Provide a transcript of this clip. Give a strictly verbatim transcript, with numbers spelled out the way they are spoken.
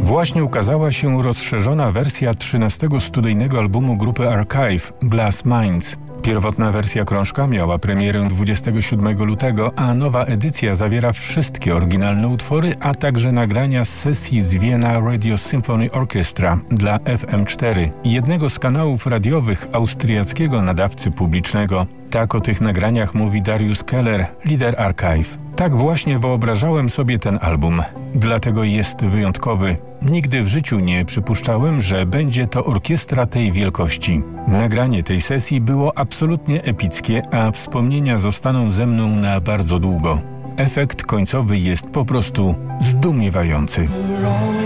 Właśnie ukazała się rozszerzona wersja trzynastego studyjnego albumu grupy Archive Glass Minds. Pierwotna wersja krążka miała premierę dwudziestego siódmego lutego, a nowa edycja zawiera wszystkie oryginalne utwory, a także nagrania z sesji z Vienna Radio Symphony Orchestra dla F M cztery, jednego z kanałów radiowych austriackiego nadawcy publicznego. Tak o tych nagraniach mówi Darius Keller, lider Archive. Tak właśnie wyobrażałem sobie ten album. Dlatego jest wyjątkowy. Nigdy w życiu nie przypuszczałem, że będzie to orkiestra tej wielkości. Nagranie tej sesji było absolutnie epickie, a wspomnienia zostaną ze mną na bardzo długo. Efekt końcowy jest po prostu zdumiewający.